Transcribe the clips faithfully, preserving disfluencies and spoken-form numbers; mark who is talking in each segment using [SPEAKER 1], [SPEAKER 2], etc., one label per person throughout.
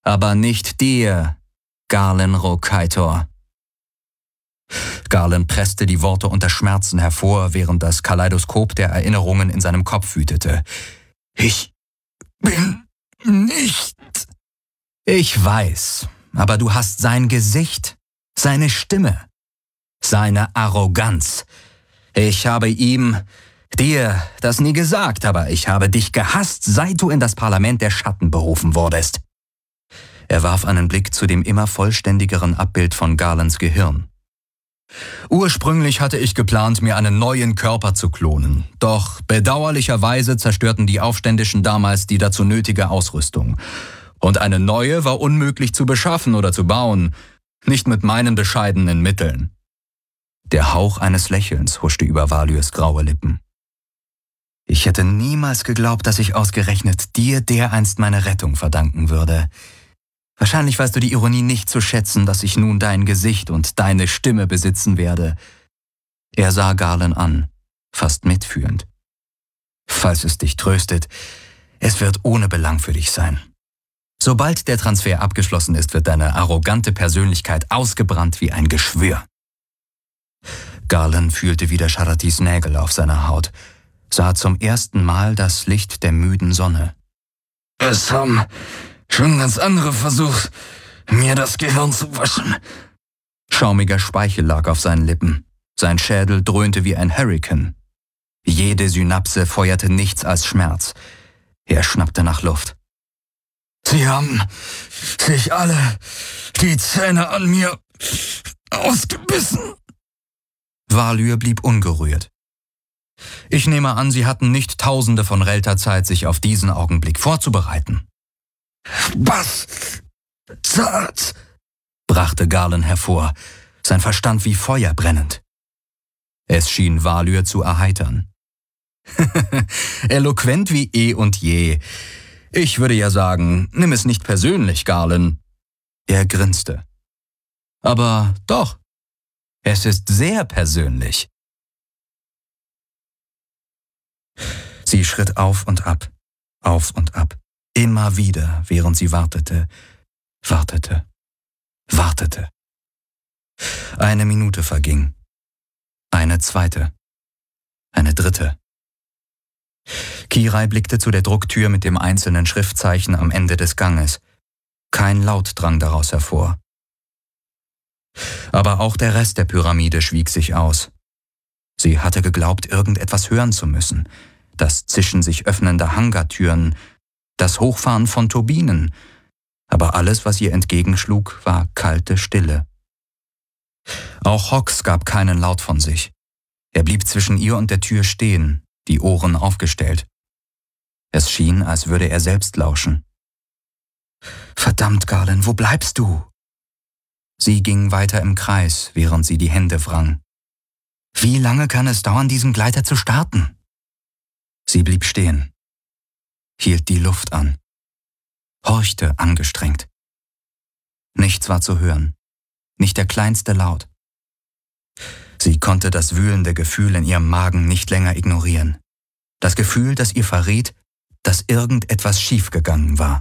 [SPEAKER 1] Aber nicht dir, Garlen Rokaitor. Garlen presste die Worte unter Schmerzen hervor, während das Kaleidoskop der Erinnerungen in seinem Kopf wütete. Ich bin nicht... Ich weiß, aber du hast sein Gesicht, seine Stimme, seine Arroganz. Ich habe ihm, dir das nie gesagt, aber ich habe dich gehasst, seit du in das Parlament der Schatten berufen wurdest. Er warf einen Blick zu dem immer vollständigeren Abbild von Garlens Gehirn. Ursprünglich hatte ich geplant, mir einen neuen Körper zu klonen. Doch bedauerlicherweise zerstörten die Aufständischen damals die dazu nötige Ausrüstung. Und eine neue war unmöglich zu beschaffen oder zu bauen, nicht mit meinen bescheidenen Mitteln. Der Hauch eines Lächelns huschte über Valyrs graue Lippen. Ich hätte niemals geglaubt, dass ich ausgerechnet dir dereinst meine Rettung verdanken würde. Wahrscheinlich weißt du die Ironie nicht zu schätzen, dass ich nun dein Gesicht und deine Stimme besitzen werde. Er sah Garlen an, fast mitfühlend. Falls es dich tröstet, es wird ohne Belang für dich sein. Sobald der Transfer abgeschlossen ist, wird deine arrogante Persönlichkeit ausgebrannt wie ein Geschwür. Garlen fühlte wieder Sharatis Nägel auf seiner Haut, sah zum ersten Mal das Licht der müden Sonne. Es haben schon ganz andere versucht, mir das Gehirn zu waschen. Schaumiger Speichel lag auf seinen Lippen. Sein Schädel dröhnte wie ein Hurrikan. Jede Synapse feuerte nichts als Schmerz. Er schnappte nach Luft. Sie haben sich alle die Zähne an mir ausgebissen. Valyr blieb ungerührt. Ich nehme an, Sie hatten nicht Tausende von Relta Zeit, sich auf diesen Augenblick vorzubereiten. Was? Zart? Brachte Garlen hervor, sein Verstand wie Feuer brennend. Es schien Valyr zu erheitern. Eloquent wie eh und je. Ich würde ja sagen, nimm es nicht persönlich, Garlen. Er grinste. Aber doch, es ist sehr persönlich. Sie schritt auf und ab, auf und ab, immer wieder, während sie wartete, wartete, wartete. Eine Minute verging, eine zweite, eine dritte. Kirai blickte zu der Drucktür mit dem einzelnen Schriftzeichen am Ende des Ganges. Kein Laut drang daraus hervor. Aber auch der Rest der Pyramide schwieg sich aus. Sie hatte geglaubt, irgendetwas hören zu müssen. Das Zischen sich öffnender Hangartüren, das Hochfahren von Turbinen. Aber alles, was ihr entgegenschlug, war kalte Stille. Auch Hox gab keinen Laut von sich. Er blieb zwischen ihr und der Tür stehen, die Ohren aufgestellt. Es schien, als würde er selbst lauschen. »Verdammt, Garlen, wo bleibst du?« Sie ging weiter im Kreis, während sie die Hände wrang. »Wie lange kann es dauern, diesen Gleiter zu starten?« Sie blieb stehen, hielt die Luft an, horchte angestrengt. Nichts war zu hören, nicht der kleinste Laut. Sie konnte das wühlende Gefühl in ihrem Magen nicht länger ignorieren. Das Gefühl, das ihr verriet, dass irgendetwas schiefgegangen war.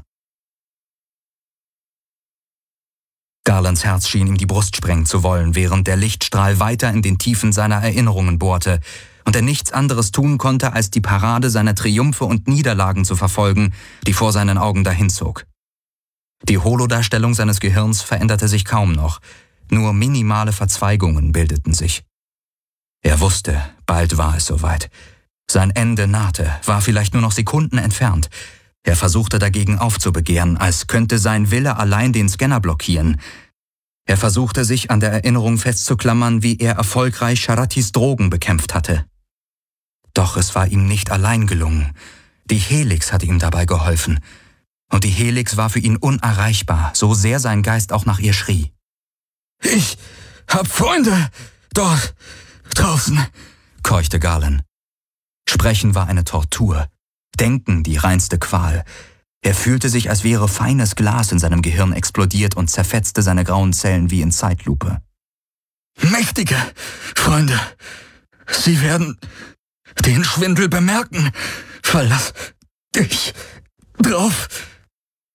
[SPEAKER 1] Garlens Herz schien ihm die Brust sprengen zu wollen, während der Lichtstrahl weiter in den Tiefen seiner Erinnerungen bohrte und er nichts anderes tun konnte, als die Parade seiner Triumphe und Niederlagen zu verfolgen, die vor seinen Augen dahinzog. Die Holodarstellung seines Gehirns veränderte sich kaum noch, nur minimale Verzweigungen bildeten sich. Er wusste, bald war es soweit. Sein Ende nahte, war vielleicht nur noch Sekunden entfernt. Er versuchte dagegen aufzubegehren, als könnte sein Wille allein den Scanner blockieren. Er versuchte sich an der Erinnerung festzuklammern, wie er erfolgreich Sharatis Drogen bekämpft hatte. Doch es war ihm nicht allein gelungen. Die Helix hatte ihm dabei geholfen. Und die Helix war für ihn unerreichbar, so sehr sein Geist auch nach ihr schrie. »Ich hab Freunde dort draußen«, keuchte Garlen. Sprechen war eine Tortur, Denken die reinste Qual. Er fühlte sich, als wäre feines Glas in seinem Gehirn explodiert und zerfetzte seine grauen Zellen wie in Zeitlupe. »Mächtige Freunde, Sie werden den Schwindel bemerken. Verlass dich drauf.«